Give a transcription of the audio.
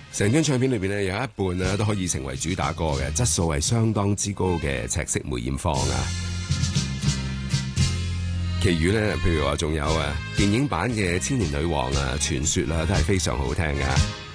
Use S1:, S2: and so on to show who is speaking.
S1: 成張唱片裏邊咧有一半咧都可以成為主打歌嘅，質素係相當之高嘅赤色梅艷芳啊。其餘咧，譬如話仲有電影版嘅千年女王啊、傳說啦，都係非常好聽噶。